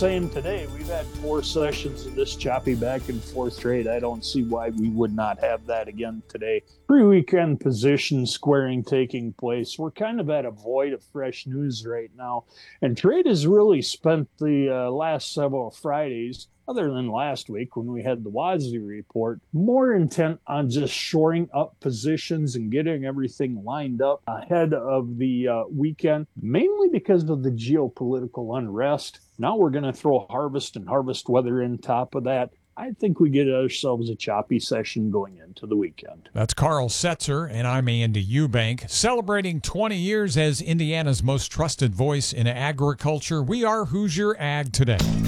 same today. We've had 4 sessions of this choppy back and forth trade. I don't see why we would not have that again today. Pre-weekend position squaring taking place. We're kind of at a void of fresh news right now. And trade has really spent the last several Fridays, other than last week when we had the WASDE report, more intent on just shoring up positions and getting everything lined up ahead of the weekend, mainly because of the geopolitical unrest. Now we're going to throw harvest and harvest weather in top of that. I think we get ourselves a choppy session going into the weekend. That's Carl Setzer, and I'm Andy Eubank. Celebrating 20 years as Indiana's most trusted voice in agriculture, we are Hoosier Ag Today.